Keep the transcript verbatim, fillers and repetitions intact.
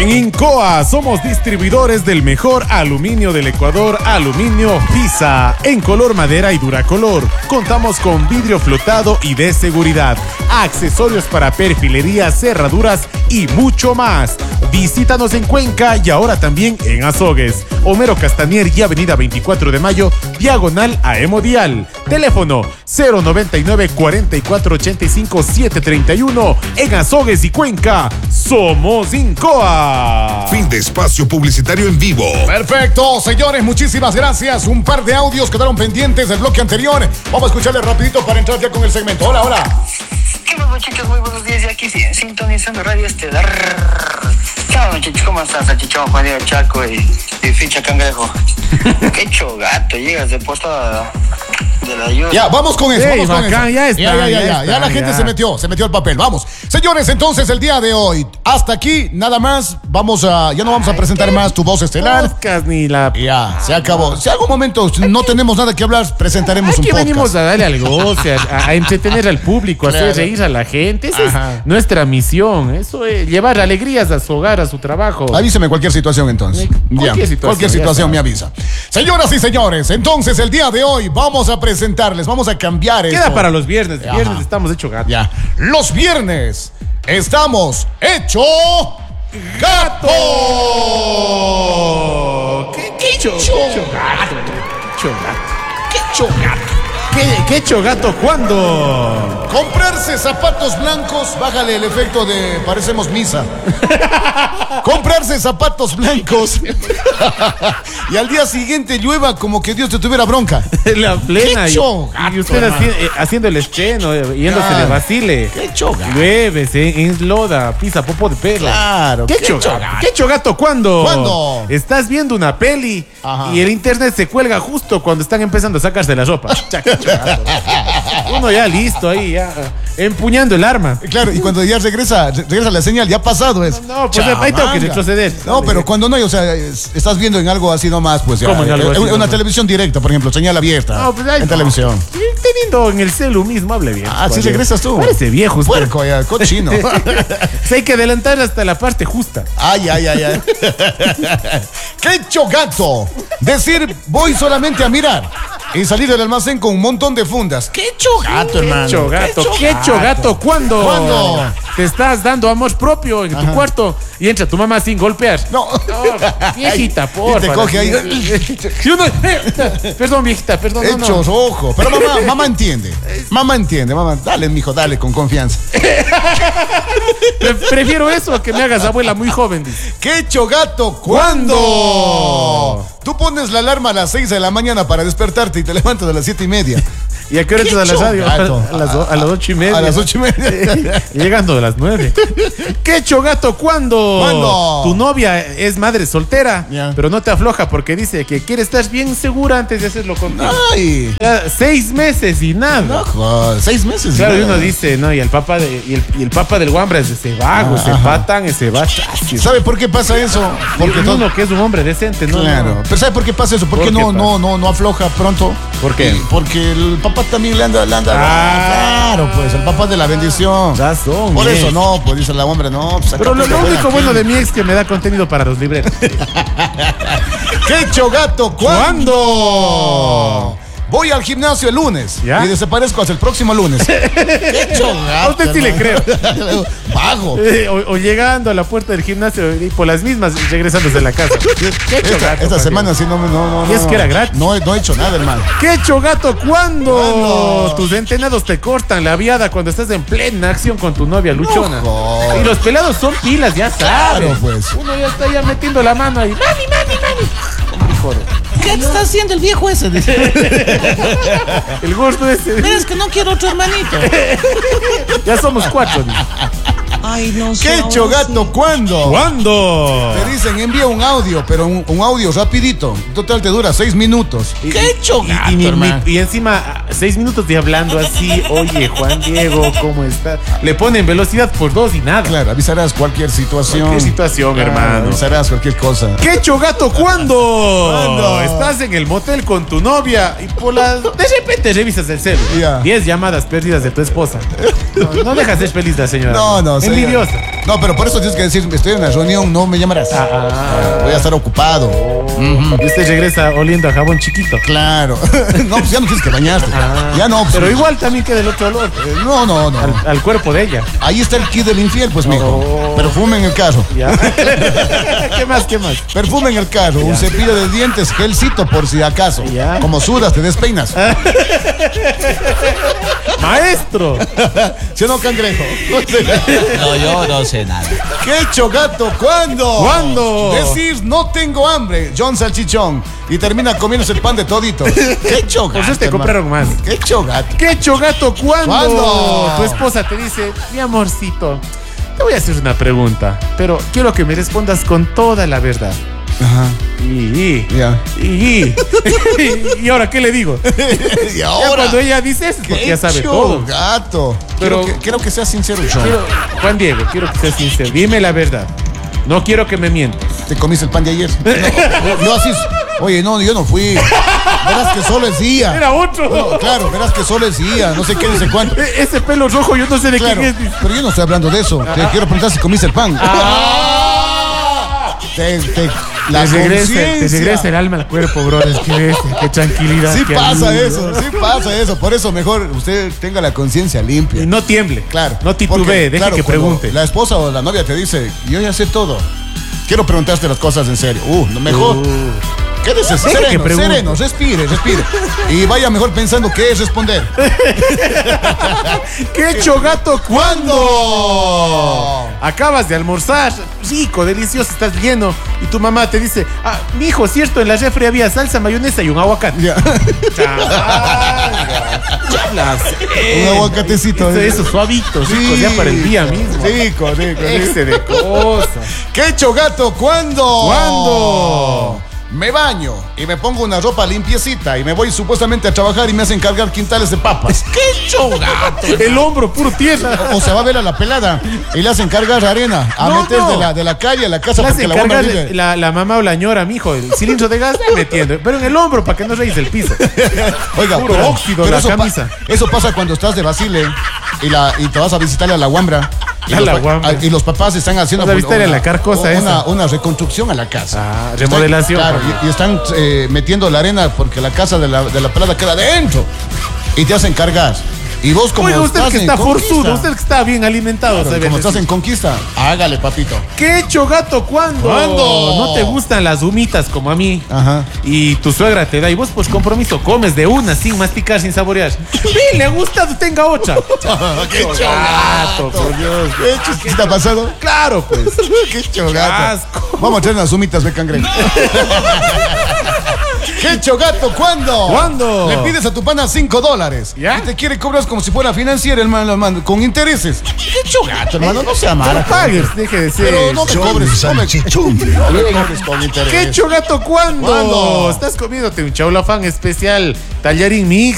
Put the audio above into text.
En Incoa somos distribuidores del mejor aluminio del Ecuador, Aluminio Fisa, en color madera y duracolor. Contamos con vidrio flotado y de seguridad, accesorios para perfilería, cerraduras y mucho más. Visítanos en Cuenca y ahora también en Azogues. Homero Castañer y Avenida veinticuatro de Mayo, diagonal a Hemodial. Teléfono cero noventa y nueve, cuarenta y cuatro, ochenta y cinco, setecientos treinta y uno. En Azogues y Cuenca, somos Incoa. Fin de espacio publicitario en vivo. Perfecto, señores, muchísimas gracias. Un par de audios quedaron pendientes del bloque anterior. Vamos a escucharle rapidito para entrar ya con el segmento. Hola, hola. ¿Qué más, muchachos? Muy buenos días. Y aquí sí, sintonizando Radio Estelar. Chao, muchachos. ¿Cómo estás? Salchichón, Juan Diego Chaco y, y Ficha Cangrejo. Qué chogato. Llegas de puesto de la ayuda. Ya, vamos con eso. Hey, vamos con bacán, eso. ya está, ya, ya, ya, ya ya, está, ya la gente ya. se metió, se metió el papel. Vamos. Señores, entonces el día de hoy, hasta aquí, nada más. Vvamos a, ya no vamos a presentar más tu voz estelar. Podcast ni la... Ya, se acabó. Si algún momento no tenemos nada que hablar, presentaremos un Aquí podcast. venimos a darle al goce, a, a entretener al público, a hacer Claro. reír a la gente. Esa Ajá. es nuestra misión. Eso es llevar alegrías a su hogar, a su trabajo. Avíseme cualquier situación entonces. Cualquier Ya, situación, cualquier ya situación está. me avisa. Señoras y señores, entonces el día de hoy vamos a presentarles, vamos a cambiar Queda esto. para los viernes. Ajá. Viernes estamos hecho gato. Ya. Los viernes estamos hecho gato. ¿Qué, qué hecho? Hecho ¿Qué hecho gato? ¿Qué hecho gato? ¿Qué hecho gato? ¿Qué, qué hecho gato? ¿Cuándo? Comprarse zapatos blancos, bájale el efecto de parecemos misa. Comprarse zapatos blancos y al día siguiente llueva como que Dios te tuviera bronca. La plena. Qué y, hecho gato, y usted hermano. haci- eh, haciendo el estreno, eh, yéndose Claro. de vacile. Qué hecho gato. Llueve, se enloda, pisa popo de perro. Claro, ¿Qué qué hecho hecho gato? gato. ¿Qué hecho gato? ¿Cuándo? ¿Cuándo? Estás viendo una peli Ajá. y el internet se cuelga justo cuando están empezando a sacarse la ropa. Cha, qué hecho gato. Uno ya listo ahí, ya empuñando el arma. Claro, y cuando ya regresa, regresa la señal, ya ha pasado es. No, pues ahí tengo que retroceder. No, pero cuando no hay, o sea, es- estás viendo en algo así nomás, pues ya. ¿Cómo en algo eh, así Una nomás? televisión directa, por ejemplo, señal abierta. No, pues ahí en no. televisión. Sí, teniendo en el celu mismo, hable bien. Ah, sí Padre. regresas tú. Parece viejo usted. Puerco, ya, cochino. Sí, hay que adelantar hasta la parte justa. Ay, ay, ay, ay. ¡Qué chogato! Decir, voy solamente a mirar y salir del almacén con un montón de fundas. ¡Qué chogato, hermano! Qué chogato, qué chogato. ¿Cuándo? ¿Cuándo? Te estás dando amor propio en tu cuarto y entra tu mamá sin golpear. No. No, viejita, Y porfa. te coge ahí. Y uno, eh, perdón, viejita, perdón. No, no. Hechos, ojo. Pero mamá, mamá entiende. Mamá entiende, mamá. Dale, mijo, dale, con confianza. Pre- Prefiero eso a que me hagas abuela muy joven. Dice. ¡Qué chogato! ¿Cuándo? ¿Cuándo? Tú pones la alarma a las seis de la mañana para despertarte y te levantas a las siete y media. ¿Y a qué hora ¡Qué entras a la radio? chogato! A las, o- a las ocho y media. A las ocho y media. Llegando a las nueve. ¿Qué chogato? ¿Cuándo? ¿Cuándo? Tu novia es madre soltera, Ya. pero no te afloja porque dice que quiere estar bien segura antes de hacerlo contigo. Ay. Ya, seis meses y nada. No, joder, seis meses. Claro, y ¿no? uno dice, no, y el papa de, y el, y el papa del Guambra es ese vago, ese Ajá. patán, ese bachazo. ¿Sabe por qué pasa eso? Porque Porque todo. uno que es un hombre decente, ¿no? Claro. No. Pero ¿sabe por qué pasa eso? ¿Por qué ¿Por qué no, pasa? no, no, no afloja pronto? ¿Por qué? Y porque el papá también le anda, le anda. Ah. Claro, pues, el papá de la bendición. Razón, Por mi eso ex. no, pues dice la hombre, no. Pues, Pero lo, acá, lo pues, único aquí. bueno de mi ex es que me da contenido para los libretos. ¡Qué chogato! ¿Cuándo? ¿Cuándo? Voy al gimnasio el lunes ¿Ya? y desaparezco hasta el próximo lunes. ¡Qué chogato! A usted sí le creo. Vago. Eh, o, o llegando a la puerta del gimnasio y por las mismas y regresándose a la casa. ¿Qué Esta, chogato? esta Juan semana Diego? sí no, no, no. Y es no, que era gratis. No, no he hecho nada, hermano. ¿Qué chogato? ¿Cuándo? ¿Cuándo? Tus entrenados te cortan la viada cuando estás en plena acción con tu novia luchona. jodas. Y los pelados son pilas, ya sabes. Claro, pues. Uno ya está ya metiendo la mano ahí. Mami, mami, mami. Hombre, joder. ¿Qué está haciendo el viejo ese? Dice. El gordo ese. Mira, es que no quiero otro hermanito. Ya somos cuatro. dice. Ay, no sé. ¡Qué ahora chogato! sí. ¿Cuándo? ¿Cuándo? Te dicen envía un audio, pero un, un audio rapidito. Total te dura seis minutos. Y- ¡Qué y- chogato, y, mi- hermano! mi- y encima, seis minutos de hablando así. Oye, Juan Diego, ¿cómo estás? Le ponen velocidad por dos y nada. Claro, avisarás cualquier situación. Cualquier situación, Claro, hermano. Avisarás cualquier cosa. ¿Qué chogato? ¿Cuándo? ¿Cuándo? Estás en el motel con tu novia y por las... De repente revisas el celu. Ya. Diez llamadas perdidas de tu esposa. No, no dejas de ser feliz la señora. No, no, señora. Envidiosa. No, pero por eso tienes que decir, estoy en una reunión, no me llamarás. Ah. Voy a estar ocupado. Ujú. Y usted regresa oliendo a jabón chiquito. Claro. No, pues ya no tienes que bañarte. Ah. Ya no. Pues, Pero igual también queda el otro olor. eh, No, no, no. Al, al cuerpo de ella. Ahí está el kit del infiel, pues, mijo. Oh. Perfume en el carro. Ya. ¿Qué más? ¿Qué más? Perfume en el carro, un cepillo de dientes, gelcito por si acaso. Ya. Como sudas, te despeinas. Maestro. ¿Sí o no, cangrejo? No, yo no sé nada. ¿Qué hecho, gato? ¿Cuándo? ¿Cuándo? Decir no tengo hambre, John Salchichón. Y termina comiéndose el pan de toditos. ¿Qué hecho, gato? Por eso te hermano? compraron más. ¿Qué hecho, gato? ¿Qué hecho, gato? ¿Cuándo? ¿Cuándo? Tu esposa te dice, mi amorcito, te voy a hacer una pregunta, pero quiero que me respondas con toda la verdad. Ajá. Y, Ya. y, y, y ahora, ¿qué le digo? Y Ya ahora. cuando ella dice eso, es porque ¿Qué ya sabe hecho, todo. gato? Pero- Quiero que, quiero que seas sincero, John. Quiero- Juan Diego, quiero que seas sincero. Dime la verdad. No quiero que me mientas. ¿Te comiste el pan de ayer? No, yo así. Oye, no, yo no fui. Verás que solo es día. Era otro. No, claro, verás que solo es día. No sé qué, dice cuánto. E- Ese pelo rojo, yo no sé de Claro, quién es. dice. pero yo no estoy hablando de eso. Te quiero preguntar si comiste el pan. Ah. Te, te, la te, regresa, te conciencia. regresa el alma al cuerpo, bro. Es que ves, qué tranquilidad. Sí qué pasa alivio. eso, sí pasa eso. Por eso mejor usted tenga la conciencia limpia. Y no tiemble. Claro. No titubee, porque, deje claro, que cuando pregunte. La esposa o la novia te dice, yo ya sé todo. Quiero preguntarte las cosas en serio. Uh, no, mejor. Uh. Quédese Deje que sereno, pregunte. sereno, respire, respire. Y vaya mejor pensando qué es responder. ¿Qué hecho, gato? ¿Cuándo? Acabas de almorzar, rico, delicioso, estás lleno. Y tu mamá te dice, ah, mijo, cierto, en la refri había salsa, mayonesa y un aguacate. Ya. Chablas, Un aguacatecito. Eso, eso, suavito, rico, Sí, ya para el día mismo. Rico, rico, rico. Ese de cosas. ¿Qué hecho, gato? ¿Cuándo? ¿Cuándo? Me baño y me pongo una ropa limpiecita y me voy supuestamente a trabajar y me hacen cargar quintales de papas. ¿Qué hecho, gato? El hombro, puro tierra. O se va a ver a la pelada y le hacen cargar arena a No, meter no. de, la, de la calle a la casa Le porque hacen la bomba cargar vive. la, la mamá o la ñora, mijo, el cilindro de gas metiendo, pero en el hombro para que no reíse el piso. Oiga, Puro pero, óxido pero la eso, pa- camisa. eso pasa cuando estás de Basile y, la, y te vas a visitarle a la Guambra. Y, A los, la pa- Guambra. y los papás están haciendo Vas a visitarle a la Carcosa una, esa. una reconstrucción a la casa. Ah, Están- remodelación. Claro, y, y están eh, metiendo la arena porque la casa de la, de la pelada queda adentro. Y te hacen cargar. Y vos como Oiga, usted estás que en está conquista, forzudo, usted que está bien alimentado, claro, sabe como decir. estás en conquista, hágale, papito. ¿Qué hecho, gato? ¿Cuándo? ¿Cuándo? No te gustan las humitas como a mí. Ajá. Y tu suegra te da y vos por compromiso comes de una sin masticar, sin saborear. ¡Sí, le gusta! Tenga otra. ¡Qué gato, por Dios. ¿Qué hecho? ¿Qué te ha pasado? Claro, pues. ¡Qué chogato! asco. Vamos a traer unas humitas de cangrejo. ¿Qué chogato? ¿Cuándo? ¿Cuándo? Le pides a tu pana cinco dólares. ¿Ya? Y te quiere cobrar como si fuera financiera, hermano, hermano, con intereses. ¿Qué chogato, hermano? No sea No mala. pagues, deje de ser. Pero no me John cobres, no me, Salchichón. no me cobres con interés. ¿Qué hecho, gato? ¿Cuándo? ¿Cuándo? Estás comiéndote un chaulafán especial, tallarín mix,